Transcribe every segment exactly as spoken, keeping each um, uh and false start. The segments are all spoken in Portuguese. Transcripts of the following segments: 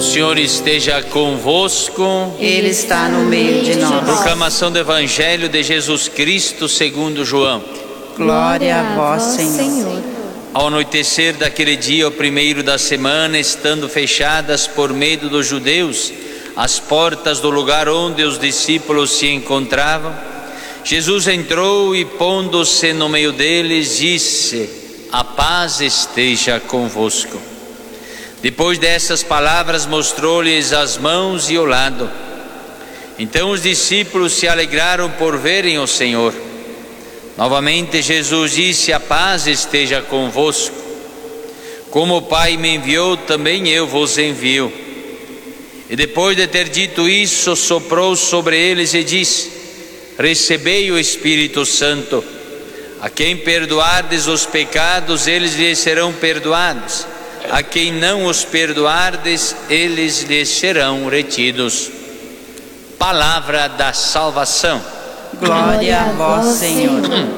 Senhor esteja convosco. Ele está no meio de nós. Proclamação do Evangelho de Jesus Cristo segundo João. Glória a vós, Senhor. Ao anoitecer daquele dia, o primeiro da semana, estando fechadas por medo dos judeus as portas do lugar onde os discípulos se encontravam, Jesus entrou e, pondo-se no meio deles, disse: a paz esteja convosco. Depois dessas palavras, mostrou-lhes as mãos e o lado. Então os discípulos se alegraram por verem o Senhor. Novamente Jesus disse: a paz esteja convosco. Como o Pai me enviou, também eu vos envio. E depois de ter dito isso, soprou sobre eles e disse: recebei o Espírito Santo. A quem perdoardes os pecados, eles lhes serão perdoados. A quem não os perdoardes, eles lhes serão retidos. Palavra da salvação. Glória a vós, Senhor.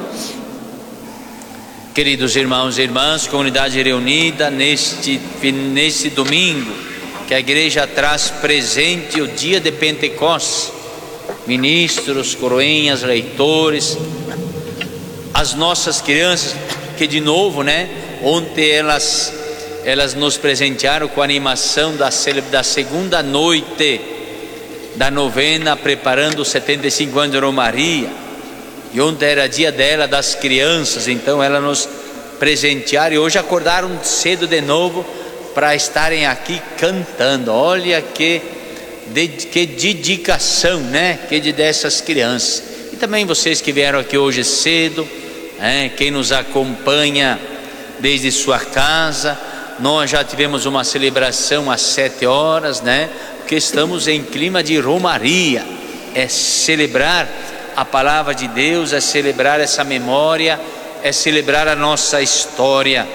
Queridos irmãos e irmãs, comunidade reunida neste, neste domingo, que a igreja traz presente o dia de Pentecostes, ministros, coroinhas, leitores, as nossas crianças, que de novo, né, ontem elas, elas nos presentearam com a animação da, da segunda noite da novena, preparando os setenta e cinco anos de Romaria, e ontem era dia dela, das crianças, então elas nos presentearam, e hoje acordaram cedo de novo, para estarem aqui cantando. Olha que, de, que dedicação, né, que de dessas crianças. E também vocês que vieram aqui hoje cedo, é, quem nos acompanha desde sua casa. Nós já tivemos uma celebração às sete horas, né, porque estamos em clima de romaria. É celebrar a palavra de Deus, é celebrar essa memória, é celebrar a nossa história.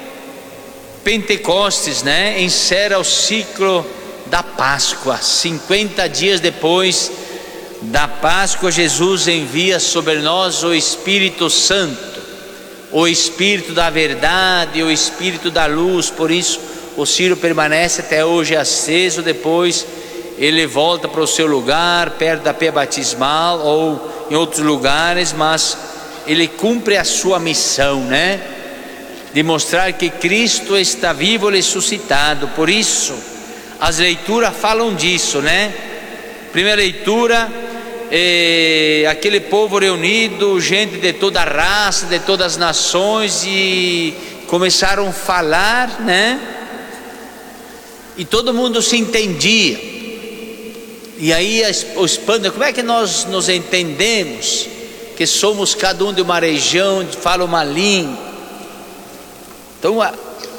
Pentecostes, né, encerra o ciclo da Páscoa. cinquenta dias depois da Páscoa, Jesus envia sobre nós o Espírito Santo, o Espírito da verdade, o Espírito da luz. Por isso o ciro permanece até hoje aceso. Depois ele volta para o seu lugar, perto da pia batismal ou em outros lugares, mas ele cumpre a sua missão, né, de mostrar que Cristo está vivo e ressuscitado. Por isso as leituras falam disso, né? Primeira leitura, é, aquele povo reunido, gente de toda a raça, de todas as nações, e começaram a falar, né? E todo mundo se entendia. E aí o espanto: como é que nós nos entendemos? Que somos cada um de uma região, fala uma língua. Então a,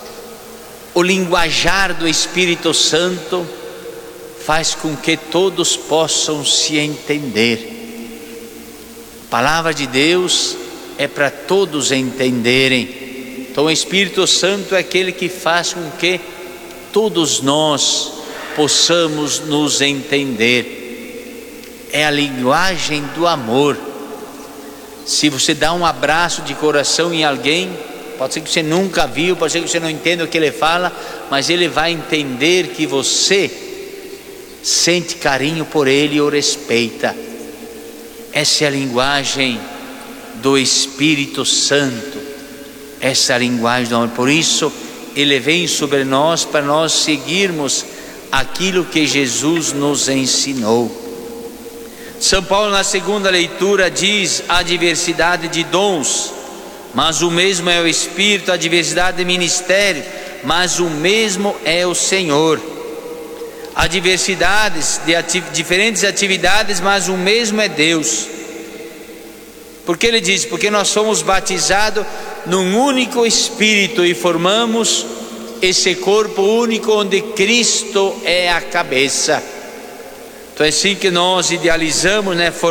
o linguajar do Espírito Santo faz com que todos possam se entender. A palavra de Deus é para todos entenderem. Então o Espírito Santo é aquele que faz com que todos nós possamos nos entender. É a linguagem do amor. Se você dá um abraço de coração em alguém, pode ser que você nunca viu, pode ser que você não entenda o que ele fala, mas ele vai entender que você sente carinho por ele e o respeita. Essa é a linguagem do Espírito Santo, essa é a linguagem do amor. Por isso ele vem sobre nós para nós seguirmos aquilo que Jesus nos ensinou. São Paulo, na segunda leitura, diz: a diversidade de dons, mas o mesmo é o Espírito, a diversidade de ministério, mas o mesmo é o Senhor. Há diversidades de ati- diferentes atividades, mas o mesmo é Deus. Porque ele diz: porque nós somos batizados num único Espírito e formamos esse corpo único onde Cristo é a cabeça. Então é assim que nós idealizamos, né?